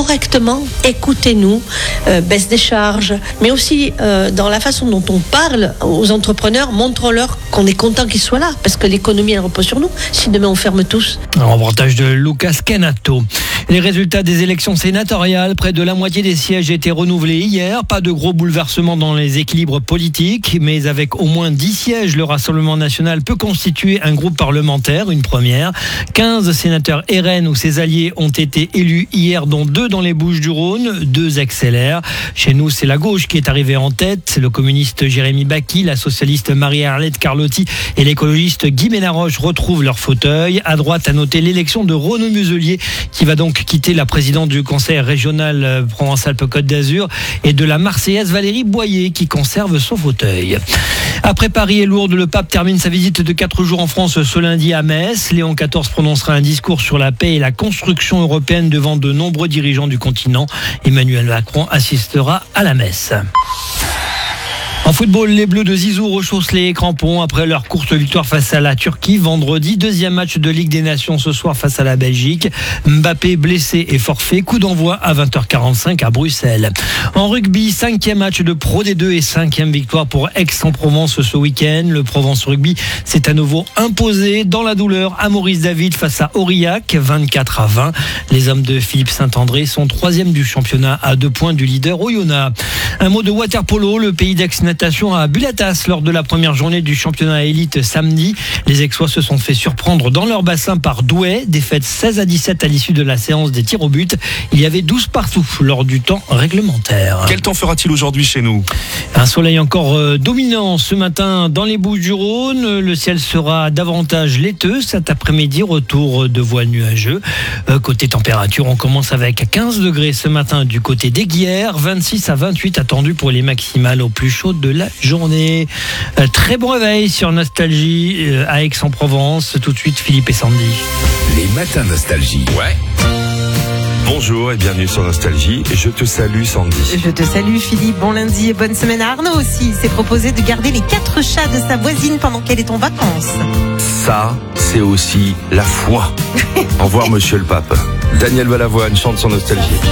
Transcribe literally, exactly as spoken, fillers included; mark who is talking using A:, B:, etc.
A: correctement, écoutez-nous, euh, baisse des charges, mais aussi euh, dans la façon dont on parle aux entrepreneurs, montrons-leur qu'on est content qu'ils soient là, parce que l'économie elle repose sur nous, si demain on ferme tous.
B: Un reportage de Lucas Canato. Les résultats des élections sénatoriales, près de la moitié des sièges étaient renouvelés hier. Pas de gros bouleversements dans les équilibres politiques, mais avec au moins dix sièges, le Rassemblement national peut constituer un groupe parlementaire, une première. quinze sénateurs R N ou ses alliés ont été élus hier, dont deux dans les Bouches-du-Rhône, deux ex-L R. Chez nous, c'est la gauche qui est arrivée en tête. Le communiste Jérémy Bacchi, la socialiste Marie-Arlette Carlotti et l'écologiste Guy Ménard-Roche retrouvent leur fauteuil. À droite, à noter l'élection de Renaud Muselier, qui va donc quitter la présidente du conseil régional Provence-Alpes-Côte d'Azur, et de la Marseillaise Valérie Boyer, qui conserve son fauteuil. Après Paris et Lourdes, le pape termine sa visite de quatre jours en France ce lundi à Metz. Léon quatorze prononcera un discours sur la paix et la construction européenne devant de nombreux dirigeants du continent. Emmanuel Macron assistera à la messe. En football, les Bleus de Zizou rechaussent les crampons après leur courte victoire face à la Turquie vendredi. Deuxième match de Ligue des Nations ce soir face à la Belgique. Mbappé blessé et forfait. Coup d'envoi à vingt heures quarante-cinq à Bruxelles. En rugby, cinquième match de Pro D deux et cinquième victoire pour Aix-en-Provence ce week-end. Le Provence Rugby s'est à nouveau imposé dans la douleur à Maurice David face à Aurillac, vingt-quatre à vingt. Les hommes de Philippe Saint-André sont troisième du championnat à deux points du leader Oyonnax. Un mot de water-polo. Le pays d'Aix-Natation à Bulatas lors de la première journée du championnat élite samedi. Les Aixois se sont fait surprendre dans leur bassin par Douai. Défaite seize à dix-sept à l'issue de la séance des tirs au but. Il y avait douze partout lors du temps réglementaire.
C: Quel temps fera-t-il aujourd'hui chez nous ?
B: Un soleil encore euh, dominant ce matin dans les Bouches-du-Rhône. Le ciel sera davantage laiteux cet après-midi. Retour de voiles nuageux. Euh, côté température, on commence avec quinze degrés ce matin du côté d'Aiguières. vingt-six à vingt-huit attendus pour les maximales au plus chaud de la journée. Euh, très bon réveil sur Nostalgie euh, à Aix-en-Provence. Tout de suite, Philippe et Sandy.
D: Les matins Nostalgie.
C: Ouais. Bonjour et bienvenue sur Nostalgie. Je te salue Sandy.
E: Je te salue Philippe, bon lundi et bonne semaine à Arnaud aussi. Il s'est proposé de garder les quatre chats de sa voisine pendant qu'elle est en vacances.
C: Ça, c'est aussi la foi. Au revoir monsieur le pape. Daniel Balavoine chante sur Nostalgie.